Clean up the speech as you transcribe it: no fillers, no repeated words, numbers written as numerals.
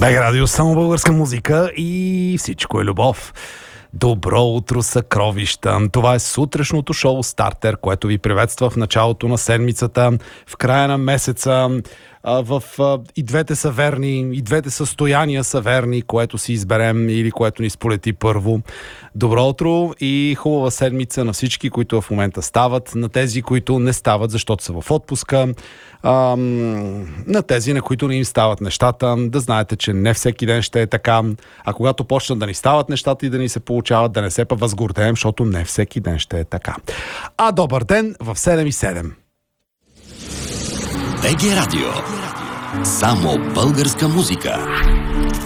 БГ Радио, само българска музика и всичко е любов. Добро утро, съкровища! Това е сутрешното шоу Стартер, което ви приветства в началото на седмицата, в края на месеца. И двете са верни, и двете състояния са верни, което си изберем или което ни сполети първо. Добро утро и хубава седмица на всички, които в момента стават, на тези, които не стават, защото са в отпуска, на тези, на които не им стават нещата. Да знаете, че не всеки ден ще е така, а когато почнат да ни стават нещата и да ни се получават, да не се възгордеем, защото не всеки ден ще е така. Добър ден в 7:07. БГ Радио. Само българска музика.